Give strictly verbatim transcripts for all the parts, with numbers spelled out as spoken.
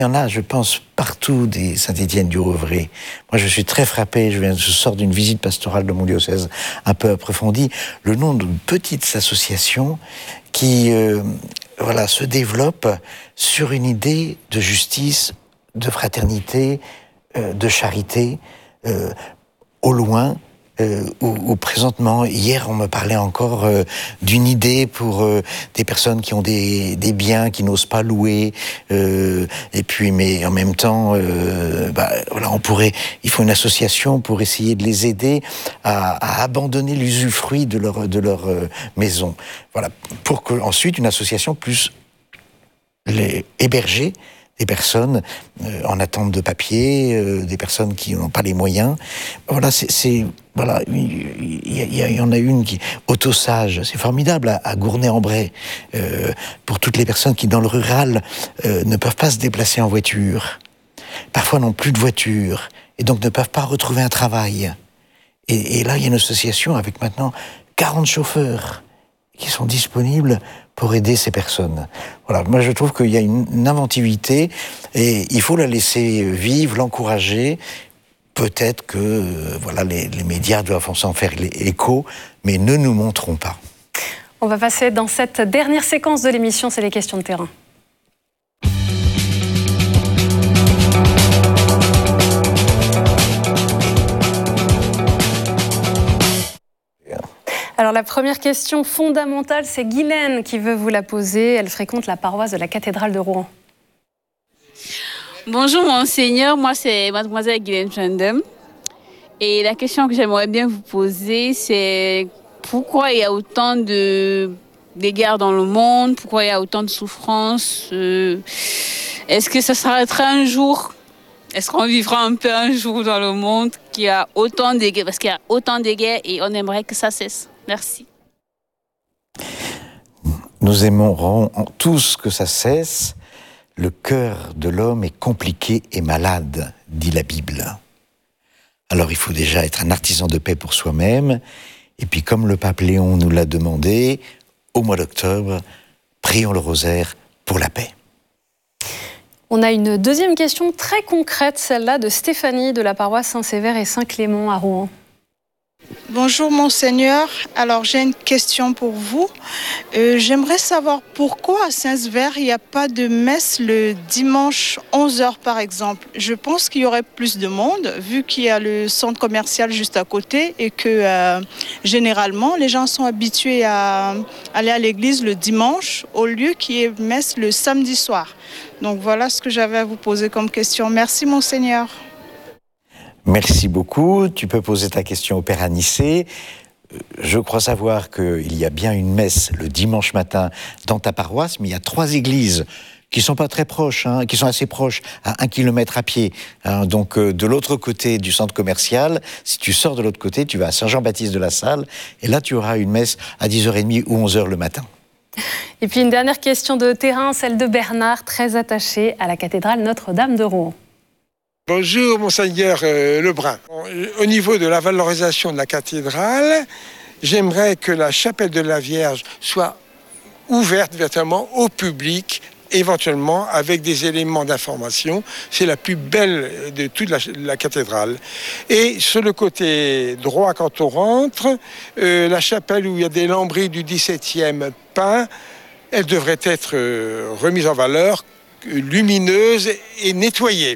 Il y en a, je pense, partout des Saint-Étienne-du-Rouvray. Moi, je suis très frappé, je, viens, je sors d'une visite pastorale de mon diocèse un peu approfondie, le nom de petites associations qui euh, voilà, se développent sur une idée de justice, de fraternité, euh, de charité, euh, au loin, Euh, ou, ou présentement. Hier, on me parlait encore euh, d'une idée pour euh, des personnes qui ont des, des biens, qui n'osent pas louer, euh, et puis, mais en même temps, euh, bah, voilà, on pourrait, il faut une association pour essayer de les aider à, à abandonner l'usufruit de leur, de leur euh, maison. Voilà, pour que ensuite une association puisse les héberger des personnes euh, en attente de papier, euh, des personnes qui n'ont pas les moyens. Voilà, c'est, c'est voilà, il y, y, y en a une qui Autosage, c'est formidable à, à Gournay-en-Bray, euh, pour toutes les personnes qui dans le rural euh, ne peuvent pas se déplacer en voiture, parfois n'ont plus de voiture et donc ne peuvent pas retrouver un travail. Et, et là, il y a une association avec maintenant quarante chauffeurs qui sont disponibles pour aider ces personnes. Voilà, moi je trouve qu'il y a une, une inventivité et il faut la laisser vivre, l'encourager. Peut-être que euh, voilà, les, les médias doivent s'en faire écho, mais ne nous montrons pas. On va passer dans cette dernière séquence de l'émission, c'est les questions de terrain. Alors la première question fondamentale, c'est Guylaine qui veut vous la poser. Elle fréquente la paroisse de la cathédrale de Rouen. Bonjour Monseigneur, moi c'est mademoiselle Guylaine Chandem. Et la question que j'aimerais bien vous poser, c'est pourquoi il y a autant de, de guerres dans le monde, pourquoi il y a autant de souffrances, euh, est-ce que ça s'arrêtera un jour? Est-ce qu'on vivra un peu un jour dans le monde qui a autant de guerres, parce qu'il y a autant de guerres et on aimerait que ça cesse. Merci. Nous aimerons tous que ça cesse. Le cœur de l'homme est compliqué et malade, dit la Bible. Alors il faut déjà être un artisan de paix pour soi-même. Et puis comme le pape Léon nous l'a demandé, au mois d'octobre, prions le rosaire pour la paix. On a une deuxième question très concrète, celle-là de Stéphanie de la paroisse Saint-Sévère et Saint-Clément à Rouen. Bonjour Monseigneur, alors j'ai une question pour vous. Euh, j'aimerais savoir pourquoi à Saint-Sévère il n'y a pas de messe le dimanche onze heures par exemple. Je pense qu'il y aurait plus de monde vu qu'il y a le centre commercial juste à côté et que euh, généralement les gens sont habitués à aller à l'église le dimanche au lieu qu'il y ait messe le samedi soir. Donc voilà ce que j'avais à vous poser comme question. Merci Monseigneur. Merci beaucoup. Tu peux poser ta question au Père Anicet. Je crois savoir qu'il y a bien une messe le dimanche matin dans ta paroisse, mais il y a trois églises qui ne sont pas très proches, hein, qui sont assez proches, à un kilomètre à pied. Hein, donc euh, de l'autre côté du centre commercial, si tu sors de l'autre côté, tu vas à Saint-Jean-Baptiste de la Salle, et là tu auras une messe à dix heures trente ou onze heures le matin. Et puis une dernière question de terrain, celle de Bernard, très attaché à la cathédrale Notre-Dame de Rouen. Bonjour, Monseigneur euh, Lebrun. Au niveau de la valorisation de la cathédrale, j'aimerais que la chapelle de la Vierge soit ouverte virtuellement au public, éventuellement avec des éléments d'information. C'est la plus belle de toute la, la cathédrale. Et sur le côté droit, quand on rentre, euh, la chapelle où il y a des lambris du dix-septième peint, elle devrait être euh, remise en valeur, lumineuse et nettoyée.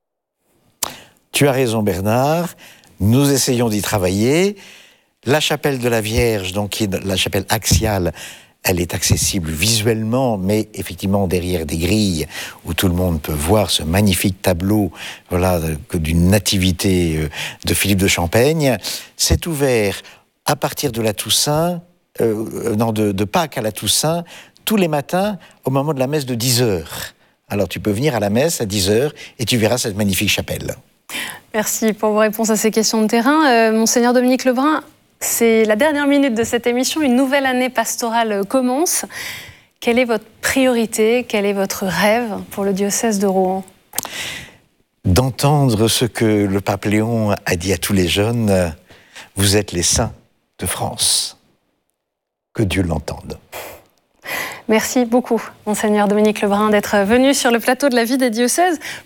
Tu as raison Bernard, nous essayons d'y travailler. La chapelle de la Vierge, donc qui est la chapelle axiale, elle est accessible visuellement, mais effectivement derrière des grilles où tout le monde peut voir ce magnifique tableau, voilà, d'une nativité de Philippe de Champaigne. C'est ouvert à partir de la Toussaint, euh, non, de, de Pâques à la Toussaint, tous les matins au moment de la messe de dix heures. Alors tu peux venir à la messe à dix heures et tu verras cette magnifique chapelle. Merci pour vos réponses à ces questions de terrain. Euh, Monseigneur Dominique Lebrun, c'est la dernière minute de cette émission. Une nouvelle année pastorale commence. Quelle est votre priorité? Quel est votre rêve pour le diocèse de Rouen? D'entendre ce que le pape Léon a dit à tous les jeunes. Vous êtes les saints de France. Que Dieu l'entende. Merci beaucoup, Monseigneur Dominique Lebrun, d'être venu sur le plateau de la vie des diocèses